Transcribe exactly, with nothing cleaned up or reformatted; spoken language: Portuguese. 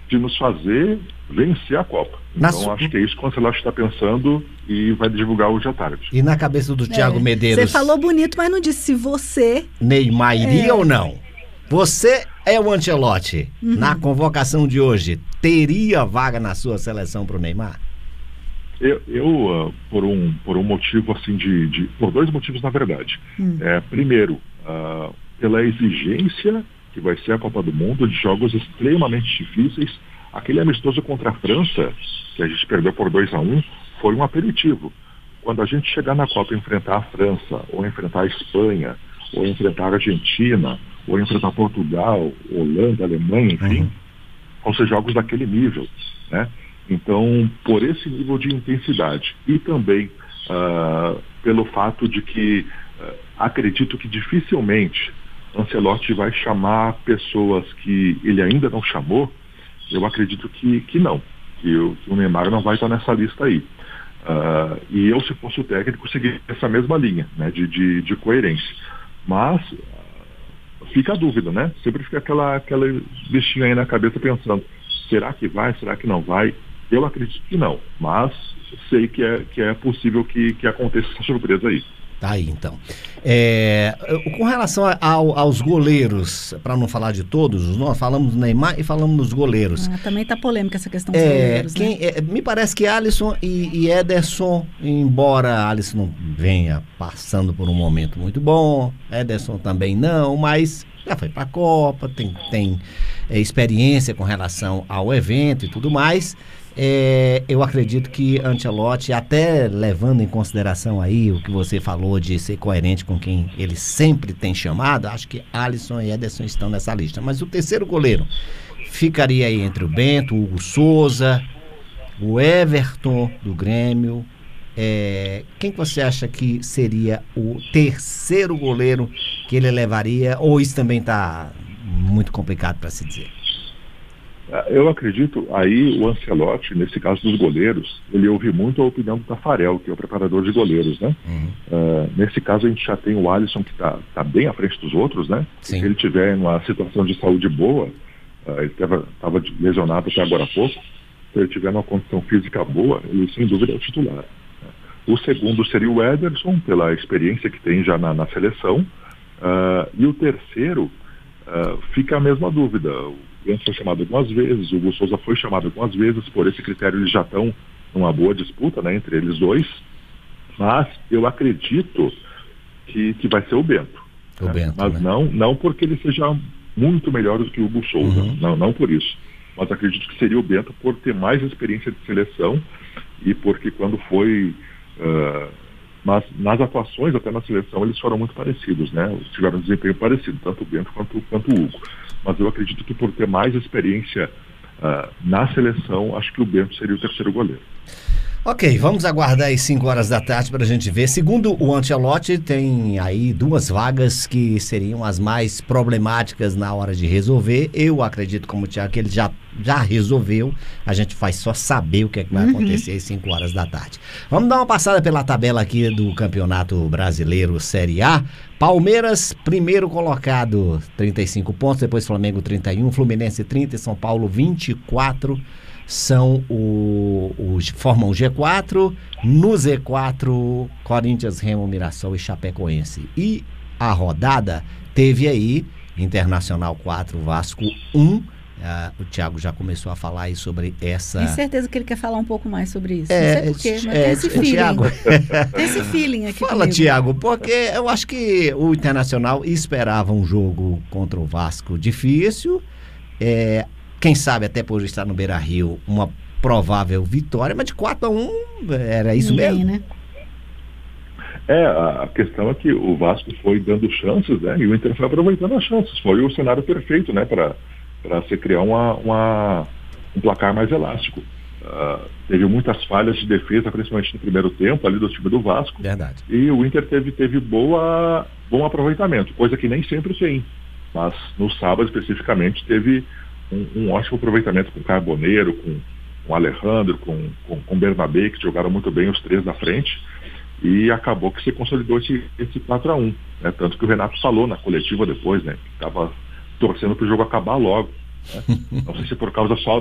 de nos fazer vencer a Copa. Na Então su... acho que é isso que o Ancelotti está pensando e vai divulgar hoje à tarde. E na cabeça do Thiago é, Medeiros... Você falou bonito, mas não disse se você... Neymar iria é... ou não? Você é o Ancelotti. Uhum. Na convocação de hoje, teria vaga na sua seleção para o Neymar? Eu, eu uh, por, um, por um motivo assim de, de... Por dois motivos, na verdade. Hum. É, primeiro, uh, pela exigência que vai ser a Copa do Mundo, de jogos extremamente difíceis. Aquele amistoso contra a França, que a gente perdeu por dois a um, foi um aperitivo. Quando a gente chegar na Copa e enfrentar a França, ou enfrentar a Espanha, ou enfrentar a Argentina, ou enfrentar Portugal, Holanda, Alemanha, enfim, uhum. vão ser jogos daquele nível, né? Então, por esse nível de intensidade e também uh, pelo fato de que uh, acredito que dificilmente Ancelotti vai chamar pessoas que ele ainda não chamou, eu acredito que, que não, que o, que o Neymar não vai estar nessa lista aí. Uh, e eu, se fosse o técnico, seguiria essa mesma linha, né, de, de, de coerência. Mas uh, fica a dúvida, né? Sempre fica aquela, aquela bichinha aí na cabeça pensando, será que vai, será que não vai? Eu acredito que não, mas sei que é, que é possível que, que aconteça essa surpresa aí. Tá aí, então. É, com relação ao, aos goleiros, para não falar de todos, nós falamos do Neymar e falamos dos goleiros. Ah, também tá polêmica essa questão dos é, goleiros, quem, né? é, me parece que Alisson e, e Ederson, embora Alisson não venha passando por um momento muito bom, Ederson também não, mas já foi para a Copa, tem, tem é, experiência com relação ao evento e tudo mais. É, eu acredito que Ancelotti, até levando em consideração aí o que você falou de ser coerente com quem ele sempre tem chamado, acho que Alisson e Ederson estão nessa lista. Mas o terceiro goleiro ficaria aí entre o Bento, o Hugo Souza, o Everton do Grêmio. É, quem que você acha que seria o terceiro goleiro que ele levaria? Ou isso também está muito complicado para se dizer? Eu acredito, aí o Ancelotti, nesse caso dos goleiros, ele ouve muito a opinião do Taffarel, que é o preparador de goleiros, né? Uhum. Uh, nesse caso a gente já tem o Alisson, que está tá bem à frente dos outros, né? Se ele tiver uma situação de saúde boa, uh, ele estava lesionado até agora há pouco, se ele tiver uma condição física boa, ele sem dúvida é o titular. Né? O segundo seria o Ederson, pela experiência que tem já na, na seleção, uh, e o terceiro uh, fica a mesma dúvida. O Bento foi chamado algumas vezes, o Hugo Souza foi chamado algumas vezes, por esse critério eles já estão numa boa disputa, né, entre eles dois, mas eu acredito que, que vai ser o Bento. O né? Bento mas né? não, não porque ele seja muito melhor do que o Hugo Souza, uhum. não, não por isso, mas acredito que seria o Bento por ter mais experiência de seleção e porque quando foi... Uh, mas nas atuações até na seleção eles foram muito parecidos, né? Tiveram um desempenho parecido, tanto o Bento quanto, quanto o Hugo. Mas eu acredito que por ter mais experiência uh, na seleção, acho que o Bento seria o terceiro goleiro. Ok, vamos aguardar às cinco horas da tarde para a gente ver. Segundo o Ancelotti, tem aí duas vagas que seriam as mais problemáticas na hora de resolver. Eu acredito, como o Thiago, que ele já, já resolveu. A gente vai só saber o que, é que vai uhum. acontecer às cinco horas da tarde. Vamos dar uma passada pela tabela aqui do Campeonato Brasileiro Série A. Palmeiras, primeiro colocado, trinta e cinco pontos. Depois Flamengo, trinta e um. Fluminense, trinta. E São Paulo, vinte e quatro. São o, o, formam o G quatro, no Z quatro, Corinthians, Remo, Mirassol e Chapecoense. E a rodada teve aí Internacional quatro, Vasco um. Uh, o Thiago já começou a falar aí sobre essa... Tenho certeza que ele quer falar um pouco mais sobre isso. É, não sei porquê, mas é, tem esse é, feeling. Thiago. Tem esse feeling aqui Fala, comigo. Thiago, porque eu acho que o Internacional esperava um jogo contra o Vasco difícil, é... Quem sabe até por estar no Beira-Rio, uma provável vitória, mas de quatro a um era isso Ninguém, mesmo? Né? É, a questão é que o Vasco foi dando chances, né? E o Inter foi aproveitando as chances. Foi o cenário perfeito, né? Para se criar uma, uma, um placar mais elástico. Uh, teve muitas falhas de defesa, principalmente no primeiro tempo, ali do time do Vasco. Verdade. E o Inter teve, teve boa, bom aproveitamento, coisa que nem sempre tem. Mas no sábado, especificamente, teve... Um, um ótimo aproveitamento com o Carboneiro, com, com o Alejandro, com, com, com o Bernabé, que jogaram muito bem os três na frente, e acabou que se consolidou esse, esse quatro a um, né? Tanto que o Renato falou na coletiva depois, né, que estava torcendo para o jogo acabar logo, né? Não sei se por causa só